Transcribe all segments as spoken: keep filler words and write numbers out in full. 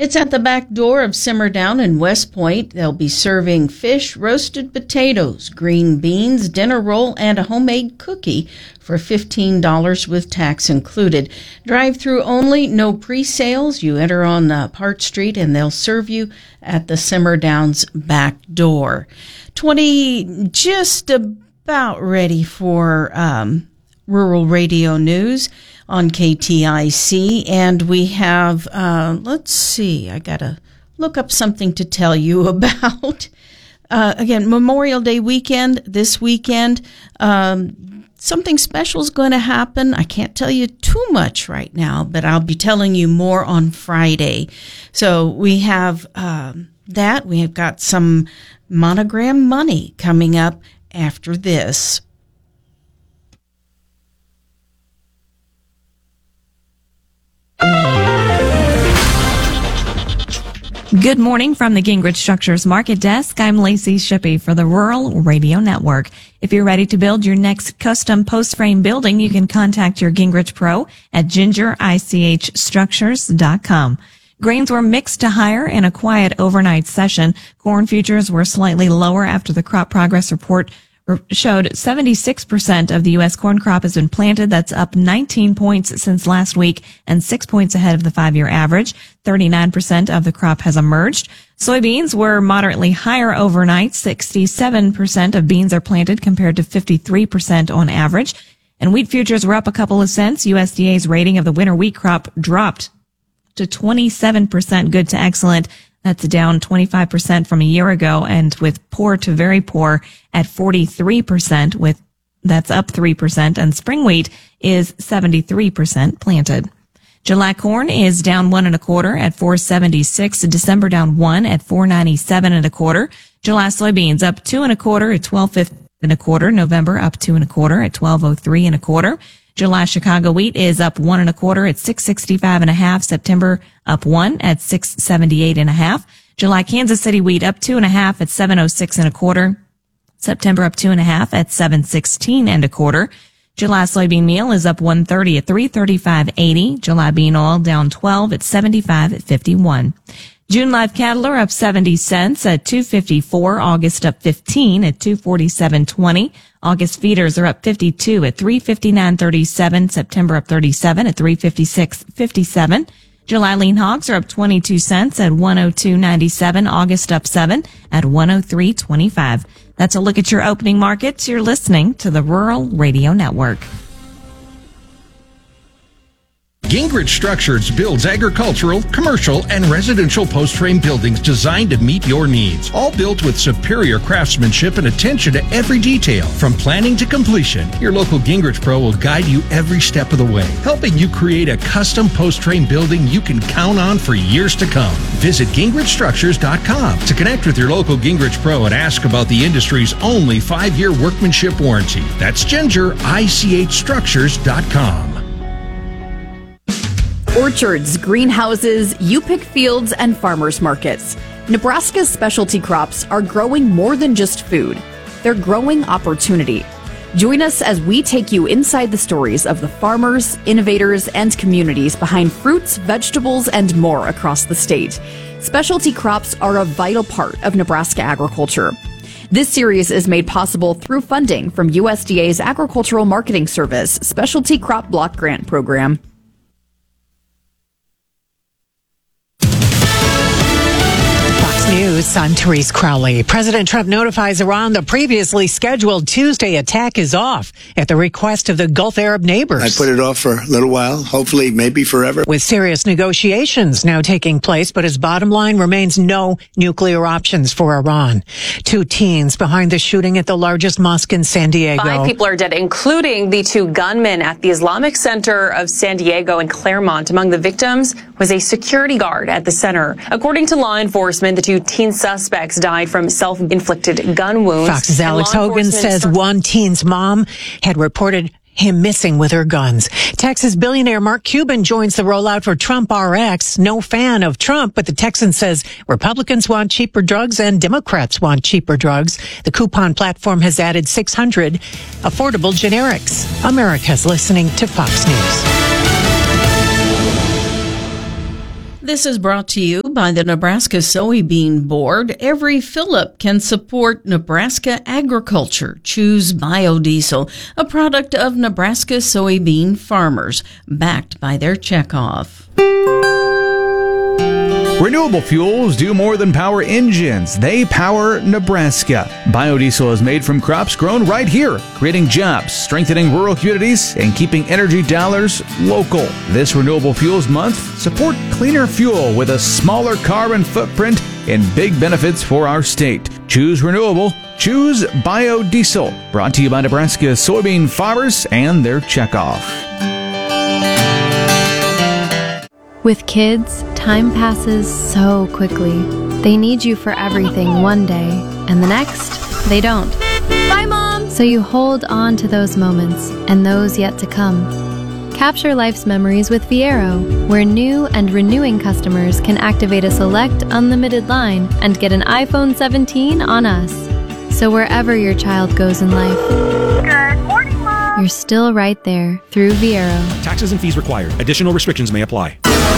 It's at the back door of Simmer Down in West Point. They'll be serving fish, roasted potatoes, green beans, dinner roll, and a homemade cookie for fifteen dollars with tax included. Drive-through only, no pre-sales. You enter on uh, Park Street and they'll serve you at the Simmer Down's back door. twenty, just about ready for um, rural radio news on K T I C, and we have, uh, let's see, I gotta look up something to tell you about. Uh, again, Memorial Day weekend, this weekend, um, something special is going to happen. I can't tell you too much right now, but I'll be telling you more on Friday. So we have um, that. We have got some Monogram money coming up after this. Good morning from the Gingrich Structures Market Desk. I'm Lacey Shippey for the Rural Radio Network. If you're ready to build your next custom post-frame building, you can contact your Gingrich Pro at ginger I C H structures dot com. Grains were mixed to higher in a quiet overnight session. Corn futures were slightly lower after the crop progress report showed seventy-six percent of the U S corn crop has been planted. That's up nineteen points since last week and six points ahead of the five-year average. thirty-nine percent of the crop has emerged. Soybeans were moderately higher overnight. sixty-seven percent of beans are planted compared to fifty-three percent on average. And wheat futures were up a couple of cents. U S D A's rating of the winter wheat crop dropped to twenty-seven percent good to excellent. That's down twenty-five percent from a year ago, and with poor to very poor at forty-three percent, with that's up three percent, and spring wheat is seventy-three percent planted. July corn is down one and a quarter at four seventy-six. December down one at four ninety-seven and a quarter. July soybeans up two and a quarter at twelve fifty and a quarter. November up two and a quarter at twelve oh three and a quarter. July Chicago wheat is up one and a quarter at six sixty-five and a half. September up one at six seventy-eight and a half. July Kansas City wheat up two and a half at seven oh six and a quarter. September up two and a half at seven sixteen and a quarter. July soybean meal is up one thirty at three thirty-five eighty. July bean oil down twelve at seventy-five at fifty-one. June live cattle are up seventy cents at two fifty-four. August up fifteen at two forty-seven twenty. August feeders are up fifty-two at three fifty-nine thirty-seven. September up thirty-seven at three fifty-six fifty-seven. July lean hogs are up twenty-two cents at one oh two ninety-seven. August up seven at one oh three twenty-five. That's a look at your opening markets. You're listening to the Rural Radio Network. Gingrich Structures builds agricultural, commercial, and residential post-frame buildings designed to meet your needs. All built with superior craftsmanship and attention to every detail. From planning to completion, your local Gingrich Pro will guide you every step of the way, helping you create a custom post-frame building you can count on for years to come. Visit gingrich structures dot com to connect with your local Gingrich Pro and ask about the industry's only five-year workmanship warranty. That's ginger I C H structures dot com. Orchards, greenhouses, you-pick fields, and farmers markets. Nebraska's specialty crops are growing more than just food. They're growing opportunity. Join us as we take you inside the stories of the farmers, innovators, and communities behind fruits, vegetables, and more across the state. Specialty crops are a vital part of Nebraska agriculture. This series is made possible through funding from U S D A's Agricultural Marketing Service Specialty Crop Block Grant Program. News, I'm Therese Crowley. President Trump notifies Iran the previously scheduled Tuesday attack is off at the request of the Gulf Arab neighbors. I put it off for a little while, hopefully maybe forever. With serious negotiations now taking place, but his bottom line remains no nuclear options for Iran. Two teens behind the shooting at the largest mosque in San Diego. Five people are dead, including the two gunmen at the Islamic Center of San Diego and Claremont. Among the victims was a security guard at the center. According to law enforcement, the two teen suspects died from self-inflicted gun wounds. Fox's Alex Hogan says one teen's mom had reported him missing with her guns. Texas billionaire Mark Cuban joins the rollout for Trump R X. No fan of Trump, but the Texan says Republicans want cheaper drugs and Democrats want cheaper drugs. The coupon platform has added six hundred affordable generics. America's listening to Fox News. This is brought to you by the Nebraska Soybean Board. Every fill-up can support Nebraska agriculture. Choose biodiesel, a product of Nebraska soybean farmers, backed by their checkoff. Renewable fuels do more than power engines. They power Nebraska. Biodiesel is made from crops grown right here, creating jobs, strengthening rural communities, and keeping energy dollars local. This Renewable Fuels Month, support cleaner fuel with a smaller carbon footprint and big benefits for our state. Choose renewable. Choose biodiesel. Brought to you by Nebraska soybean farmers and their checkoff. With kids, time passes so quickly. They need you for everything one day, and the next, they don't. Bye, Mom! So you hold on to those moments and those yet to come. Capture life's memories with Viero, where new and renewing customers can activate a select unlimited line and get an iPhone seventeen on us. So wherever your child goes in life, good morning, Mom! You're still right there through Viero. Taxes and fees required. Additional restrictions may apply.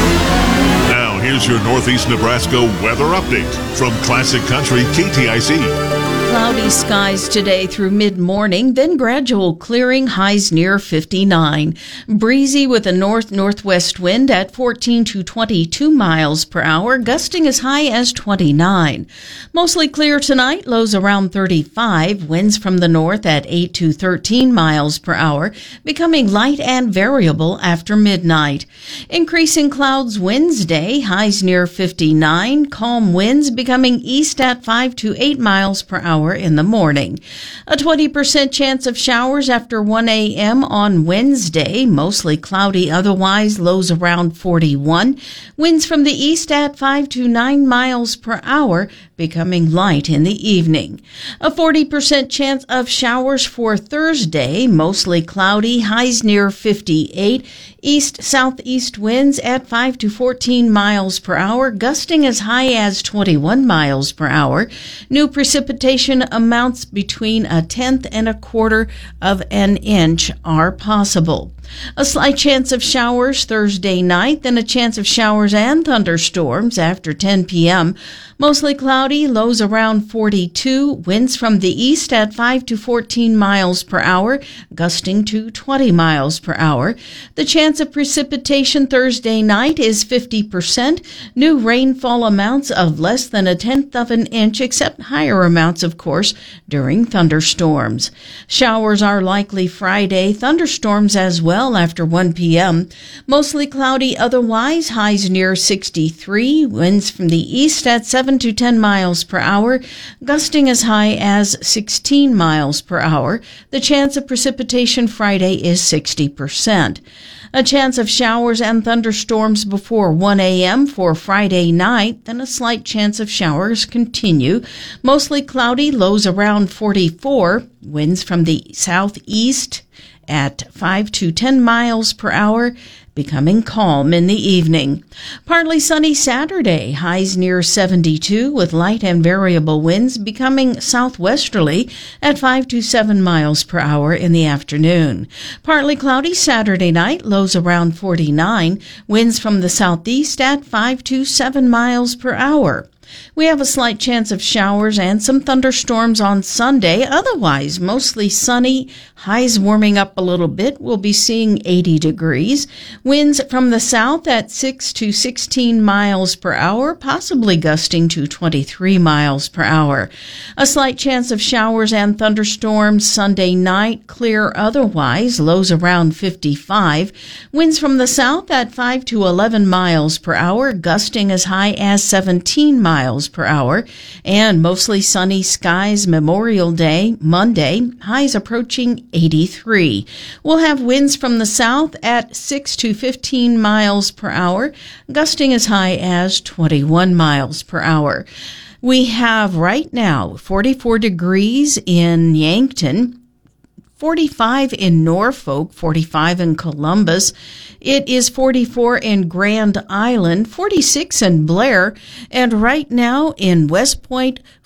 Now, here's your Northeast Nebraska weather update from Classic Country K T I C. Cloudy skies today through mid-morning, then gradual clearing, highs near fifty-nine. Breezy with a north-northwest wind at fourteen to twenty-two miles per hour, gusting as high as twenty-nine. Mostly clear tonight, lows around thirty-five, winds from the north at eight to thirteen miles per hour, becoming light and variable after midnight. Increasing clouds Wednesday, highs near fifty-nine, calm winds becoming east at five to eight miles per hour in the morning. A twenty percent chance of showers after one a.m. on Wednesday, mostly cloudy otherwise, lows around forty-one. Winds from the east at five to nine miles per hour, becoming light in the evening. A forty percent chance of showers for Thursday, mostly cloudy, highs near fifty-eight. East-southeast winds at five to fourteen miles per hour, gusting as high as twenty-one miles per hour. New precipitation amounts between a tenth and a quarter of an inch are possible. A slight chance of showers Thursday night, then a chance of showers and thunderstorms after ten p.m. Mostly cloudy, lows around forty-two, winds from the east at five to fourteen miles per hour, gusting to twenty miles per hour. The chance of precipitation Thursday night is fifty percent. New rainfall amounts of less than a tenth of an inch, except higher amounts, of course, during thunderstorms. Showers are likely Friday, thunderstorms as well after one p.m. Mostly cloudy otherwise, highs near sixty-three, winds from the east at seven to ten miles per hour, gusting as high as sixteen miles per hour. The chance of precipitation Friday is sixty percent. A chance of showers and thunderstorms before one a.m. for Friday night, then a slight chance of showers continue. Mostly cloudy, lows around forty-four, winds from the southeast at five to ten miles per hour, becoming calm in the evening. Partly sunny Saturday, highs near seventy-two with light and variable winds becoming southwesterly at five to seven miles per hour in the afternoon. Partly cloudy Saturday night, lows around forty-nine, winds from the southeast at five to seven miles per hour. We have a slight chance of showers and some thunderstorms on Sunday. Otherwise, mostly sunny. Highs warming up a little bit. We'll be seeing eighty degrees. Winds from the south at six to sixteen miles per hour, possibly gusting to twenty-three miles per hour. A slight chance of showers and thunderstorms Sunday night. Clear otherwise. Lows around fifty-five. Winds from the south at five to eleven miles per hour, gusting as high as seventeen miles per hour, and mostly sunny skies Memorial Day, Monday, highs approaching eighty-three. We'll have winds from the south at six to fifteen miles per hour, gusting as high as twenty-one miles per hour. We have right now forty-four degrees in Yankton, forty-five in Norfolk, forty-five in Columbus. It is forty-four in Grand Island, forty-six in Blair, and right now in West Point,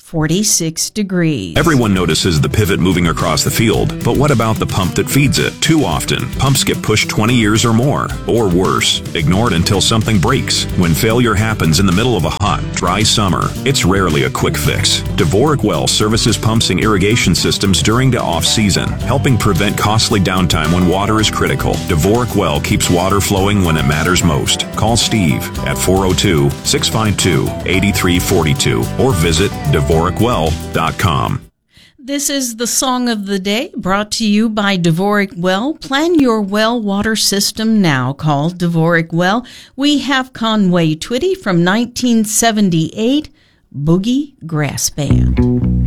forty-six degrees. Everyone notices the pivot moving across the field, but what about the pump that feeds it? Too often, pumps get pushed twenty years or more, or worse, ignored until something breaks. When failure happens in the middle of a hot, dry summer, it's rarely a quick fix. Dvorak Well services pumps and irrigation systems during the off-season, helping prevent costly downtime when water is critical. Dvorak Well keeps water flowing when it matters most. Call Steve at four oh two, six five two, eight three four two or visit dvorak well dot com. This is the song of the day, brought to you by Dvorak Well. Plan your well water system now. Call Dvorak Well. We have Conway Twitty from nineteen seventy-eight, Boogie Grass Band.